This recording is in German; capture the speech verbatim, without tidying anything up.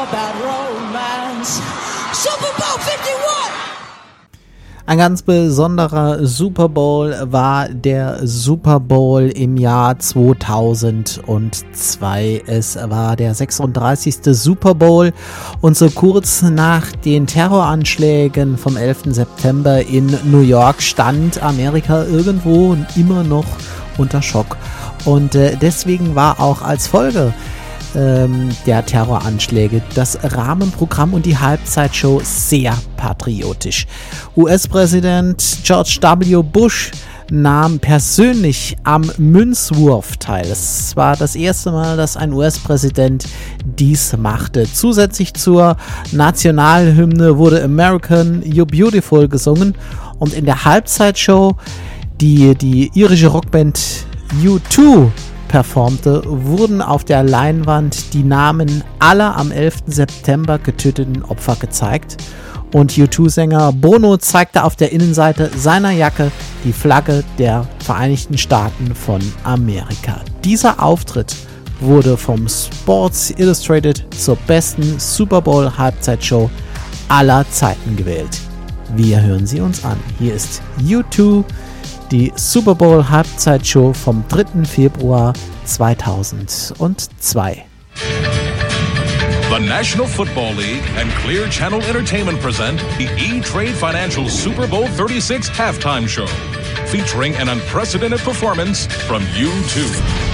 about romance. Super Bowl fifty-one! Ein ganz besonderer Super Bowl war der Super Bowl im Jahr zweitausendzwei. Es war der sechsunddreißigste Super Bowl und so kurz nach den Terroranschlägen vom elften September in New York stand Amerika irgendwo immer noch unter Schock. Und äh, deswegen war auch als Folge ähm, der Terroranschläge das Rahmenprogramm und die Halbzeitshow sehr patriotisch. U S-Präsident George W. Bush nahm persönlich am Münzwurf teil. Es war das erste Mal, dass ein U S-Präsident dies machte. Zusätzlich zur Nationalhymne wurde American You Beautiful gesungen und in der Halbzeitshow, die die irische Rockband U zwei performte, wurden auf der Leinwand die Namen aller am elften September getöteten Opfer gezeigt und U zwei Sänger Bono zeigte auf der Innenseite seiner Jacke die Flagge der Vereinigten Staaten von Amerika. Dieser Auftritt wurde vom Sports Illustrated zur besten Super Bowl Halbzeitshow aller Zeiten gewählt. Wir hören sie uns an. Hier ist U zwei, die Super Bowl Halbzeitshow vom dritten Februar zweitausendzwei. The National Football League and Clear Channel Entertainment present the E-Trade Financial Super Bowl thirty-six Halftime Show, featuring an unprecedented performance from U two.